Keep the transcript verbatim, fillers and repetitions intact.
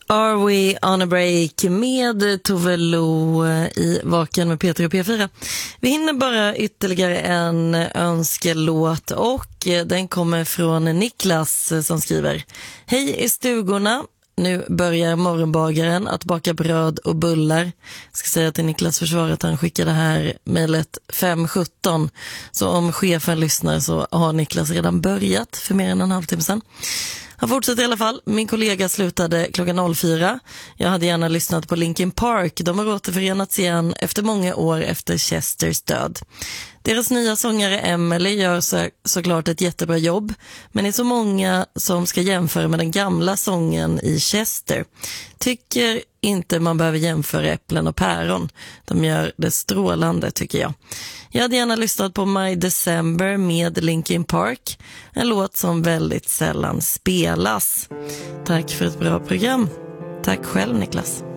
Are We On A Break med Tove Lo i Vaken med Peter och P fyra. Vi hinner bara ytterligare en önskelåt och den kommer från Niklas som skriver: Hej i stugorna, nu börjar morgonbagaren att baka bröd och bullar. Jag ska säga till Niklas försvar att han skickade här mejlet fem sjutton. Så om chefen lyssnar så har Niklas redan börjat för mer än en halvtimme sedan. Han fortsätter i alla fall. Min kollega slutade klockan fyra. Jag hade gärna lyssnat på Linkin Park. De har återförenats igen efter många år efter Chesters död. Deras nya sångare Emily gör så, såklart ett jättebra jobb. Men det är så många som ska jämföra med den gamla sången i Chester. Tycker inte man behöver jämföra äpplen och päron. De gör det strålande tycker jag. Jag hade gärna lyssnat på My December med Linkin Park. En låt som väldigt sällan spelas. Tack för ett bra program. Tack själv Niklas.